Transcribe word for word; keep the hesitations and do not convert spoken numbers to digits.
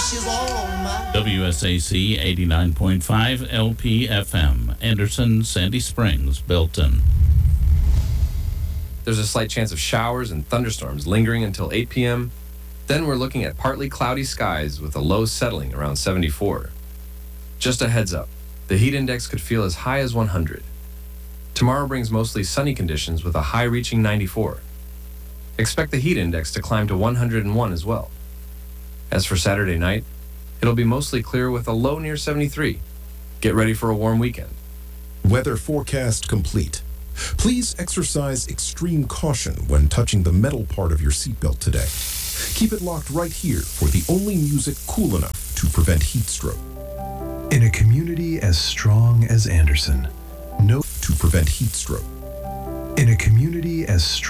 she's all mine. W S A C eighty-nine point five L P F M, Anderson, Sandy Springs, Belton. There's a slight chance of showers and thunderstorms lingering until eight p.m. Then we're looking at partly cloudy skies with a low settling around seventy-four. Just a heads up, the heat index could feel as high as one hundred. Tomorrow brings mostly sunny conditions with a high reaching ninety-four. Expect the heat index to climb to one hundred one as well. As for Saturday night, it'll be mostly clear with a low near seventy-three. Get ready for a warm weekend. Weather forecast complete. Please exercise extreme caution when touching the metal part of your seatbelt today. Keep it locked right here for the only music cool enough to prevent heat stroke. In a community as strong as Anderson, no To prevent heat stroke. in a community as strong